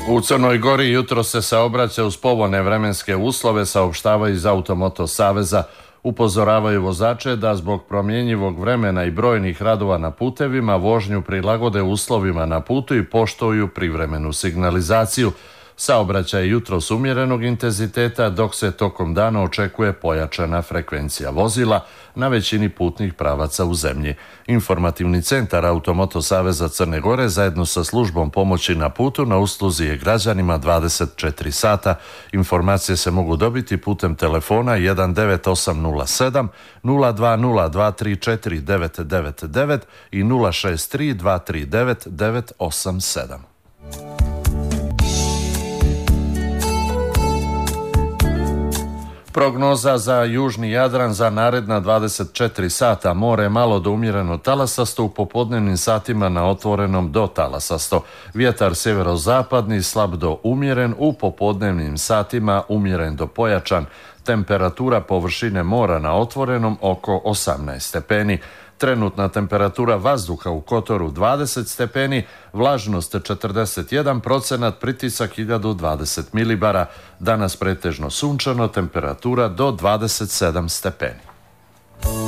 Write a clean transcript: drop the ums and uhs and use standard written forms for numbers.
U Crnoj Gori jutro se saobraća uz povoljne vremenske uslove, saopštavaju iz Automoto saveza. Upozoravaju vozače da zbog promjenjivog vremena i brojnih radova na putevima vožnju prilagode uslovima na putu i poštuju privremenu signalizaciju. Saobraćaj je jutros umjerenog intenziteta, dok se tokom dana očekuje pojačana frekvencija vozila na većini putnih pravaca u zemlji. Informativni centar Automoto saveza Crne Gore zajedno sa službom pomoći na putu na usluzi je građanima 24 sata. Informacije se mogu dobiti putem telefona 19807 020 234 999 i 063 239 987. Prognoza za južni Jadran za naredna 24 sata: more malo do umjereno talasasto, u popodnevnim satima na otvorenom do talasasto. Vjetar sjeverozapadni slab do umjeren, u popodnevnim satima umjeren do pojačan. Temperatura površine mora na otvorenom oko 18 stepeni. Trenutna temperatura vazduha u Kotoru 20 stepeni, vlažnost 41%, pritisak 1020 milibara. Danas pretežno sunčano, temperatura do 27 stepeni.